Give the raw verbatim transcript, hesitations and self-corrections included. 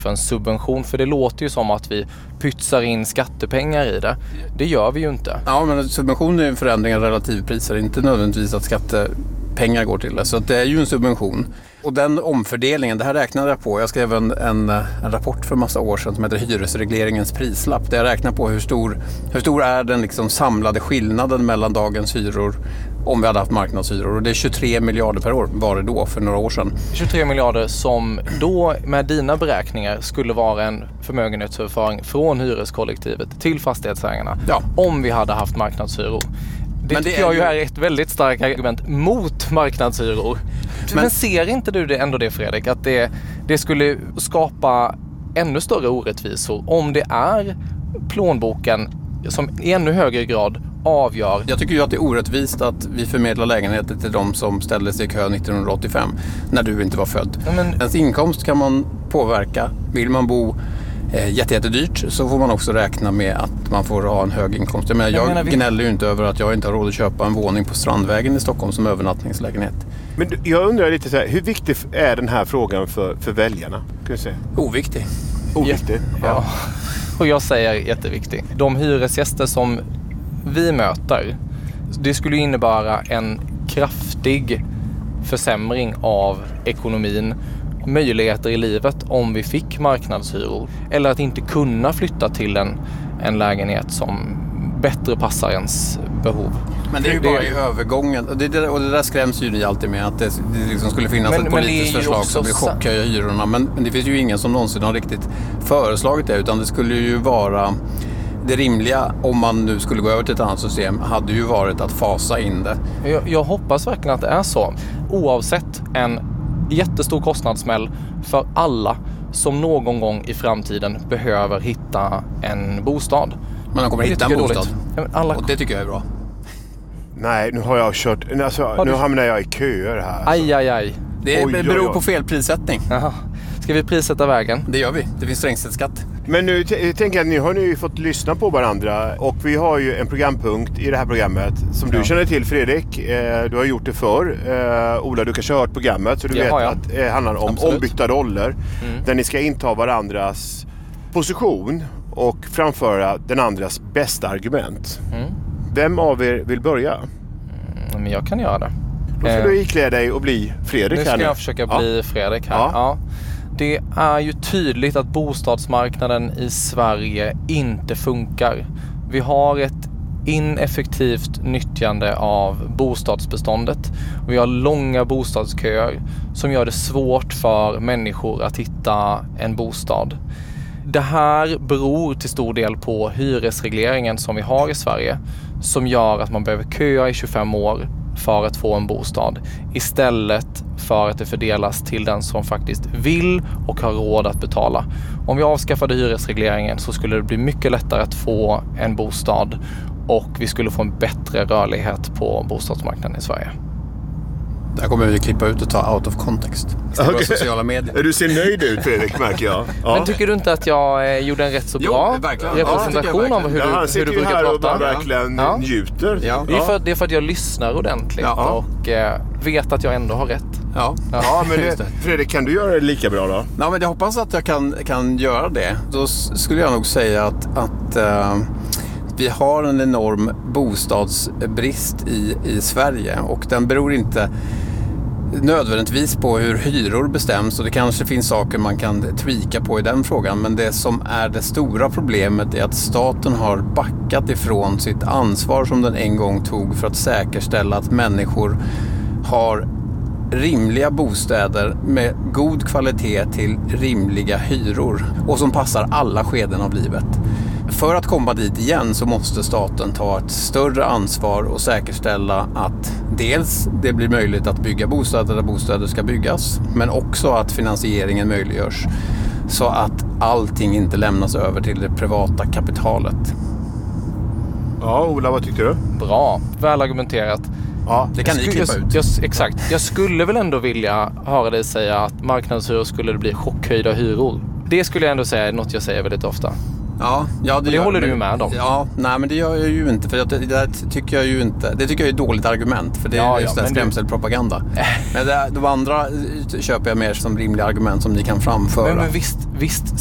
för en subvention, för det låter ju som att vi pytsar in skattepengar i det. Det gör vi ju inte. Ja, men subvention är ju en förändring av relativpriser, inte nödvändigtvis att skattepengar går till det. Så att det är ju en subvention. Och den omfördelningen, det här räknade jag på. Jag skrev en, en, en rapport för en massa år sedan som heter Hyresregleringens prislapp. Där jag räknar på hur stor, hur stor är den liksom samlade skillnaden mellan dagens hyror om vi hade haft marknadshyror. Och det är tjugotre miljarder per år var det då för några år sedan. tjugotre miljarder som då med dina beräkningar skulle vara en förmögenhetsöverföring från hyreskollektivet till fastighetsägarna. Ja. Om vi hade haft marknadshyror. Det, Men det tycker är jag ju ju... är ett väldigt starkt argument mot marknadshyror. Men, Men ser inte du det ändå det, Fredrik? Att det, det skulle skapa ännu större orättvisor om det är plånboken som i ännu högre grad avgör. Jag tycker ju att det är orättvist att vi förmedlar lägenheter till de som ställde sig i kö nittonhundraåttiofem när du inte var född. Ja, men... Ens inkomst kan man påverka. Vill man bo eh, jätte, jättedyrt så får man också räkna med att man får ha en hög inkomst. Jag, menar, jag, jag menar, vi... gnäller ju inte över att jag inte har råd att köpa en våning på Strandvägen i Stockholm som övernattningslägenhet. Men jag undrar lite så här, hur viktig är den här frågan för, för väljarna? Kan du säga? Oviktig. Oviktig? Ja. ja. Och jag säger jätteviktig. De hyresgäster som vi möter, det skulle innebära en kraftig försämring av ekonomin, möjligheter i livet om vi fick marknadshyror. Eller att inte kunna flytta till en, en lägenhet som bättre passar ens behov. Men det är ju bara i övergången. Och det, det, och det där skräms ju ni alltid med. Att det, det liksom skulle finnas men, ett politiskt förslag som vill chockhöja hyrorna. Men, men det finns ju ingen som någonsin har riktigt föreslagit det. Utan det skulle ju vara... Det rimliga, om man nu skulle gå över till ett annat system, hade ju varit att fasa in det. Jag, jag hoppas verkligen att det är så. Oavsett en jättestor kostnadssmäll för alla som någon gång i framtiden behöver hitta en bostad. Men de kommer hitta en bostad. Alla... Och det tycker jag är bra. Nej, nu har jag kört... Alltså, har du... Nu hamnar jag i köer här. Alltså. Aj, aj, aj. Det oj, beror oj, oj. på felprissättning. Jaha. Ska vi prissätta vägen? Det gör vi. Det finns trängselskatt. Men nu t- tänker jag att nu har ni ju fått lyssna på varandra. Och vi har ju en programpunkt i det här programmet som ja. du känner till, Fredrik. Eh, du har gjort det förr. Eh, Ola, du kanske har hört programmet. Så du det vet att det eh, handlar om Absolut. ombytta roller. Mm. Där ni ska inta varandras position och framföra den andras bästa argument. Mm. Vem av er vill börja? Mm, men jag kan göra det. Då får eh, du iklä dig och bli Fredrik här nu. Nu ska jag försöka bli ja. Fredrik här. Ja. Ja. Det är ju tydligt att bostadsmarknaden i Sverige inte funkar. Vi har ett ineffektivt nyttjande av bostadsbeståndet. Vi har långa bostadsköer som gör det svårt för människor att hitta en bostad. Det här beror till stor del på hyresregleringen som vi har i Sverige, som gör att man behöver köa i tjugofem år för att få en bostad, istället för att det fördelas till den som faktiskt vill och har råd att betala. Om vi avskaffade hyresregleringen så skulle det bli mycket lättare att få en bostad och vi skulle få en bättre rörlighet på bostadsmarknaden i Sverige. Där kommer vi att klippa ut och ta out of context. Okay. Sociala medier. Du ser nöjd ut, Fredrik, märker jag. Ja. Men tycker du inte att jag eh, gjorde en rätt så bra jo, representation ja, av hur, ja, du, hur du brukar prata? Han verkligen ja. njuter. Ja. Det, är för, det är för att jag lyssnar ordentligt ja. och eh, vet att jag ändå har rätt. Ja, ja. ja men det, Fredrik, kan du göra det lika bra då? Ja, men jag hoppas att jag kan, kan göra det. Då skulle jag nog säga att... att uh, vi har en enorm bostadsbrist i, i Sverige och den beror inte nödvändigtvis på hur hyror bestäms, och det kanske finns saker man kan tweaka på i den frågan, men det som är det stora problemet är att staten har backat ifrån sitt ansvar som den en gång tog för att säkerställa att människor har rimliga bostäder med god kvalitet till rimliga hyror och som passar alla skeden av livet. För att komma dit igen så måste staten ta ett större ansvar och säkerställa att dels det blir möjligt att bygga bostäder där bostäder ska byggas, men också att finansieringen möjliggörs så att allting inte lämnas över till det privata kapitalet. Ja, Ola, vad tyckte du? Bra, väl argumenterat. Ja, det kan ni klippa ut. Jag, exakt. Jag skulle väl ändå vilja höra dig säga att marknadshyror skulle det bli chockhöjda hyror. Det skulle jag ändå säga är något jag säger väldigt ofta. Ja, ja det, det gör, håller men, du med om. Ja, nej men det gör jag ju inte. För det, det där tycker jag ju inte. Det tycker jag är ett dåligt argument. För det är ja, just ja, skrämselpropaganda. Du... men det, de andra köper jag mer som rimliga argument som ni kan framföra. Men, men visst, visst